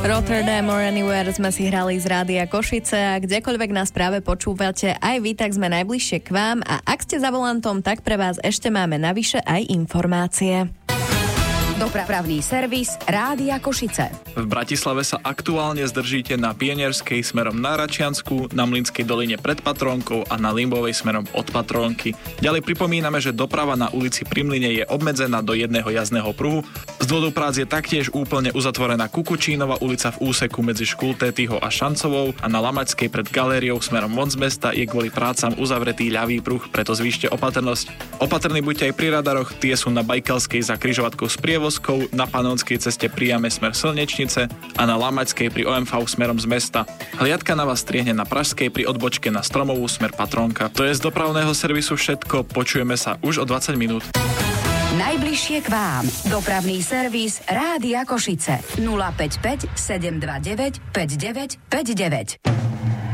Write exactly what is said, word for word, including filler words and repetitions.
Rotterdam or Anywhere sme si hrali z Rádia Košice a kdekoľvek nás práve počúvate, aj vy, tak sme najbližšie k vám a ak ste za volantom, tak pre vás ešte máme navyše aj informácie. Dopravný servis Rádia Košice. V Bratislave sa aktuálne zdržíte na Pionierskej smerom na Račiansku, na Mlynskej doline pred Patrónkou a na Limbovej smerom od Patrónky. Ďalej pripomíname, že doprava na ulici Pri Mlyne je obmedzená do jedného jazdného pruhu. Z dôvodu prác je taktiež úplne uzatvorená Kukučínova ulica v úseku medzi Škultétyho a Šancovou a na Lamačskej pred galériou smerom von z mesta je kvôli prácam uzavretý ľavý pruh, preto zvýšte opatrnosť. Opatrní buďte aj pri radaroch, tie sú na Bajkalskej za križovatkou s prievozkou, na Panonskej ceste pri jame smer Slnečnice a na Lamačskej pri ó em vé smerom z mesta. Hliadka na vás striehne na Pražskej pri odbočke na Stromovú smer Patrónka. To je z dopravného servisu všetko, počujeme sa už o dvadsať minút. Najbližšie k vám. Dopravný servis Rádia Košice. nula päť päť sedem dva deväť päť deväť päť deväť.